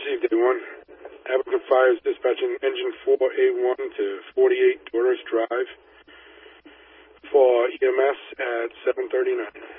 received A1. Applicant Fire is dispatching engine 4A1 to 48 Doris Drive for EMS at 7:39.